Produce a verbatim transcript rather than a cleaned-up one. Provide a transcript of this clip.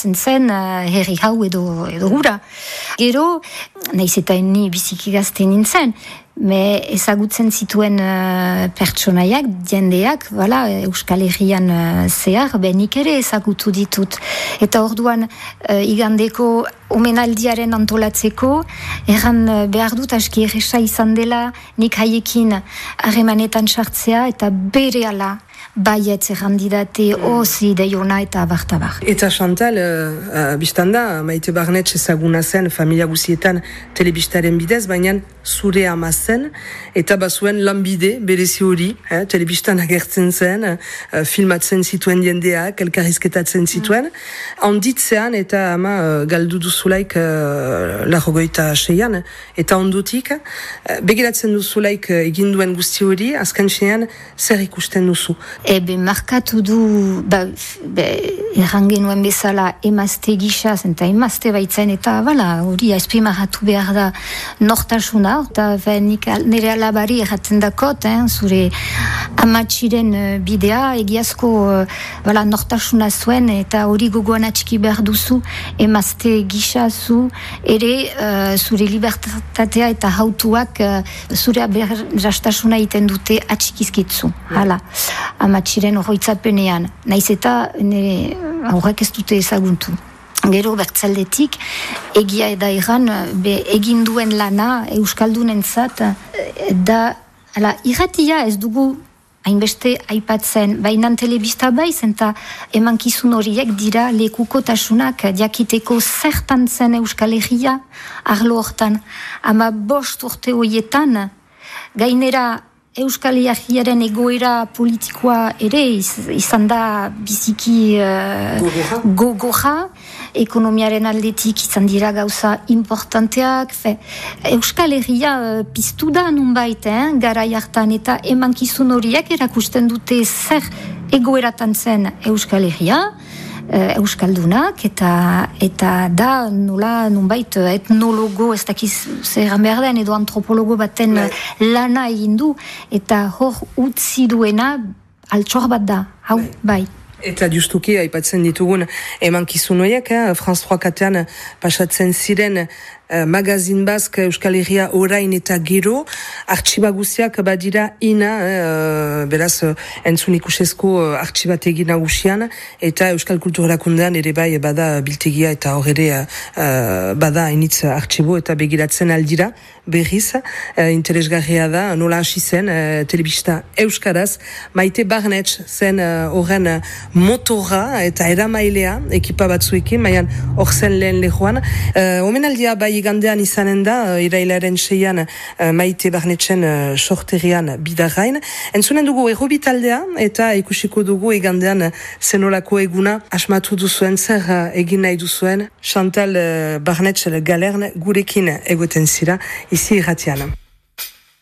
antolatzen zen uh, herri hau edo, edo hura. Gero, nahiz eta ni biziki gazte nintzen, me ezagutzen zituen uh, pertsonaiak, jendeak, voilà, Euskal Herrian uh, zehar, benik ere ezagutu ditut. Eta orduan uh, igandeko omenaldiaren antolatzeko, erran uh, behar dut aski erresa izan dela, nik haiekin harremanetan sartzea eta berehala baietz errandidate, ozi, deiona eta abartabar. Eta Chantal, uh, biztanda, Maite Barnetx ezaguna zen familia guzietan telebistaren bidez, baina zure ama zen, eta bazuen lanbide, berezi hori, eh, telebistan agertzen zen, uh, filmatzen zituen jendeak, elkarrizketatzen zituen, handitzean eta ama uh, galdu duzulaik uh, larogoita seian, eta ondutik, uh, begiratzen duzulaik uh, eginduen guzti hori, azken xean, zer ikusten duzu? Ebe, markatu du, ba, be, errangenuen bezala emazte gisa, eta emazte baitzen, eta bala, hori azpimarratu behar da nortasuna, eta nik nire alabari erratzen dakot, eh, zure amatxiren uh, bidea, egiazko uh, bala, nortasuna zuen, eta hori gogoan atxiki behar duzu, emazte gisa zu, ere uh, zure libertatea eta hautuak uh, zure aberastasuna iten dute atxikizkitzu, hala. Amatxiren horroitzapenean, naiz eta nire aurrek ez dute ezaguntu. Gero bertzaldetik, egia eda erran, be egin duen lana Euskaldunentzat da, ala, irratia ez dugu hainbeste aipatzen, bainan telebista baiz, eta emankizun horiek dira lekukotasunak jakiteko zertan zen Euskal Herria arlo hortan. Ama bost urte horietan, gainera Euskal Herriaren egoera politikoa ere izan da biziki uh, gogoja, ekonomiaren aldetik izan dira gauza importanteak. Fe, Euskal Herria uh, piztu da nunbait, eh, garai hartan, eta emankizun horiek erakusten dute zer egoeratan zen Euskal Herria, Uh, Euskaldunak, eta eta da nola nunbait etnologo, ez dakiz zer behar den, edo antropologo baten right. lana egin du, eta hor utzi duena altxor bat da, hau, right. bai. Eta justuki, aipatzen ditugun emankizun horiek, eh? France trois katean pasatzen ziren uh, magazin bazk Euskal Herria orain eta gero, artxiba guziak badira ina, eh, beraz, entzun ikusezko uh, artxibategi nagusian, eta Euskal Kulturalakundean ere bai bada biltegia eta hor ere uh, bada initz artxibo eta begiratzen aldira, berriz, uh, interesgarria da, nola hasi zen, uh, telebista Euskaraz, Maite Barnetx zen horren uh, motora eta eramailea ekipa batzuekin, maian hor zen lehen lehoan. Uh, omenaldia bai igandean izanen da, uh, irailaren seian uh, Maite Barnetxen uh, sorterian bidarrain. Entzunen dugu errobitaldea eta ikusiko dugu igandean zenolako eguna asmatu duzuen, zer uh, egin nahi duzuen. Chantal uh, Barnetx Galern gurekin egoten zira, izi irratian.